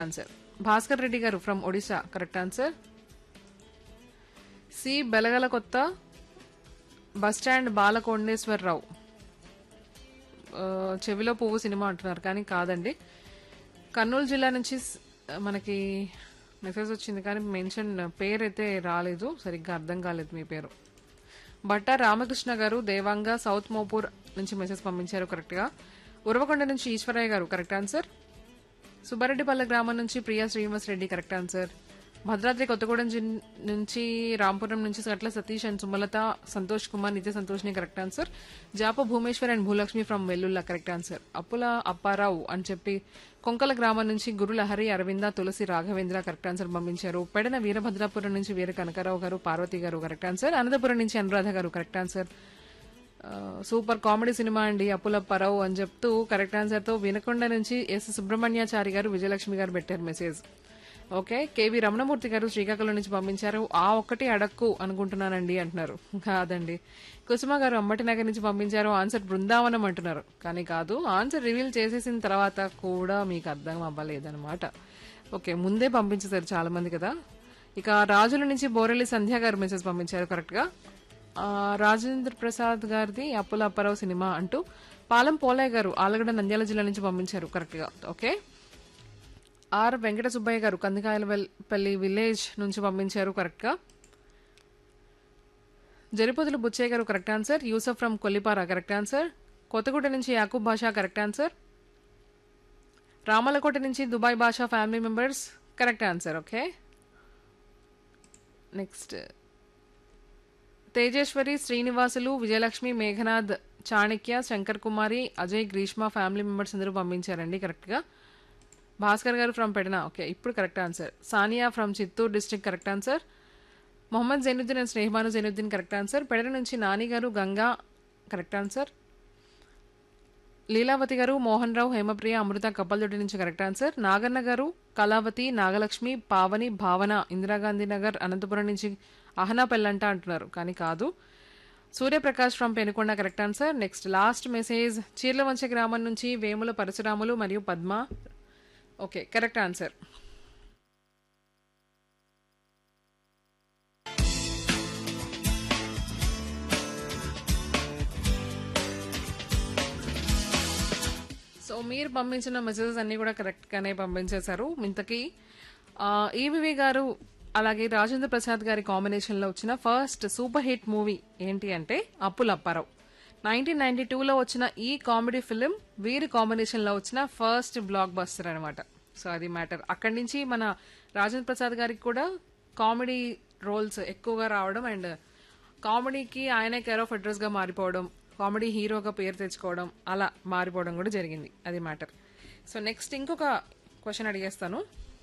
Answer. Bhaskar Reddy గారు from Odisha correct answer. C Belagala కొత్త bus stand బాలకొండేశ్వరరావు. చెవిలో పువ్వు సినిమా అంటున్నారు కానీ కాదండి. కర్నూలు జిల్లా నుంచి మనకి మెసేజ్ వచ్చింది కానీ మెన్షన్ పేరైతే రాలేదు, సరిగ్గా అర్థం కాలేదు మీ పేరు. బట్టా రామకృష్ణ గారు దేవాంగ సౌత్ మోపూర్ నుంచి మెసేజ్ పంపించారు కరెక్ట్ గా. ఉరవకొండ నుంచి ఈశ్వరయ్య గారు కరెక్ట్ ఆన్సర్. సుబ్బారెడ్డిపల్లె గ్రామం నుంచి ప్రియా శ్రీనివాస్ రెడ్డి కరెక్ట్ ఆన్సర్. భద్రాద్రి కొత్తగూడెం నుంచి రాంపురం నుంచి సట్ల సతీష్ అండ్ సుమలత సంతోష్ కుమార్ నిత్య సంతోష్ని correct answer. జాప Bhumeshwar and Bhulakshmi from Vellulla correct answer. అప్పుల అప్పారావు అని చెప్పి కొంకల గ్రామం నుంచి గురులహరి అరవింద తులసి రాఘవేంద్ర కరెక్ట్ ఆన్సర్ పంపించారు. పెడన వీరభద్రాపురం నుంచి వీర కనకారావు గారు పార్వతి గారు కరెక్ట్ ఆన్సర్. అనంతపురం నుంచి అనురాధ గారు correct answer. Super comedy cinema అండి అప్పులప్పారావు అని చెప్తూ కరెక్ట్ ఆన్సర్ తో వినకొండ నుంచి ఎస్ సుబ్రహ్మణ్యాచారి గారు విజయలక్ష్మి గారు పెట్టారు మెసేజ్. ఓకే, కేవీ రమణమూర్తి గారు శ్రీకాకుళం నుంచి పంపించారు. ఆ ఒక్కటి అడక్కు అనుకుంటున్నానండి అంటున్నారు. కాదండి. కుసుమ గారు అమ్మటి నగర్ నుంచి పంపించారు. ఆన్సర్ బృందావనం అంటున్నారు కానీ కాదు. ఆన్సర్ రివీల్ చేసేసిన తర్వాత కూడా మీకు అర్థం అవ్వలేదన్నమాట. ఓకే, ముందే పంపించేశారు చాలా మంది కదా. ఇక రాజుల నుంచి బోరెల్లి సంధ్య గారు మెసేజ్ పంపించారు కరెక్ట్ గా. రాజేంద్ర ప్రసాద్ గారిది అప్పుల అప్పారావు సినిమా అంటూ పాలెం పోలయ్య గారు ఆలగడ్డ నంద్యాల జిల్లా నుంచి పంపించారు కరెక్ట్ గా. ఓకే, ఆర్ వెంకట సుబ్బయ్య గారు కందికాయలపల్లి విలేజ్ నుంచి పంపించారు కరెక్ట్ గా. జరిపోతులు బుచ్చయ్య గారు correct answer. Yusuf from Kollipara correct answer. Kothaguda నుంచి యాకూబ్ బాషా కరెక్ట్ ఆన్సర్. రామలకోట నుంచి దుబాయ్ బాషా family members correct answer. Okay, next Tejeswari Srinivasulu Vijayalakshmi Meghnath Chanakya Shankar కుమారి అజయ్ గ్రీష్మ ఫ్యామిలీ మెంబర్స్ అందరూ పంపించారండి కరెక్ట్ గా. భాస్కర్ గారు ఫ్రమ్ పెడన ఓకే ఇప్పుడు correct answer. Sania from Chittoor district correct answer. Mohammed Zainuddin and స్నేహమాను Zainuddin correct answer. పెడర నుంచి నాని గారు గంగా కరెక్ట్ ఆన్సర్. లీలావతి గారు మోహన్ రావు హేమప్రియ అమృత కప్పల్దొడ్డి నుంచి కరెక్ట్ ఆన్సర్. నాగన్న గారు కళావతి నాగలక్ష్మి పావని భావన ఇందిరాగాంధీ నగర్ అనంతపురం నుంచి అహనా పెళ్ళంట అంటున్నారు కానీ కాదు. Suryaprakash from Penukonda correct answer. Next last message Chirlavancha గ్రామం నుంచి వేముల పరశురాములు మరియు Padma okay correct answer. So మీరు పంపించిన మెసేజెస్ అన్ని కూడా కరెక్ట్ గానే పంపించేశారు. ఇంతకీ ఈవివి గారు అలాగే రాజేంద్ర ప్రసాద్ గారి కాంబినేషన్ లో వచ్చిన ఫస్ట్ సూపర్ హిట్ మూవీ ఏంటి అంటే అప్పుల అప్పారావు. 1992లో వచ్చిన ఈ కామెడీ ఫిలిం వీరి కాంబినేషన్ లో వచ్చిన ఫస్ట్ బ్లాక్ బస్టర్ అనమాట. సో అది మ్యాటర్. అక్కడి నుంచి మన రాజేంద్ర ప్రసాద్ గారికి కూడా కామెడీ రోల్స్ ఎక్కువగా రావడం అండ్ కామెడీకి ఆయనే కేర్ ఆఫ్ అడ్రస్ గా మారిపోవడం, కామెడీ హీరోగా పేరు తెచ్చుకోవడం అలా మారిపోవడం కూడా జరిగింది. అది మ్యాటర్. సో నెక్స్ట్ ఇంకొక క్వశ్చన్ అడిగేస్తాను.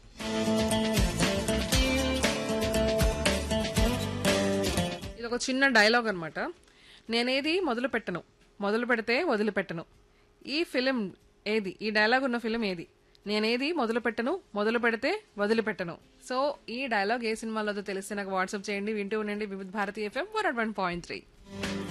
ఇది ఒక చిన్న డైలాగ్ అనమాట. నేనేది మొదలు పెట్టను, మొదలు పెడితే వదిలిపెట్టను. ఈ ఫిలిం ఏది? ఈ డైలాగ్ ఉన్న ఫిలిం ఏది? నేనేది మొదలు పెట్టను, మొదలు పెడితే వదిలిపెట్టను. సో ఈ డైలాగ్ ఏ సినిమాలో తెలిస్తే నాకు వాట్సాప్ చేయండి. వింటూ ఉండండి వివిధ భారతి FM 101.3.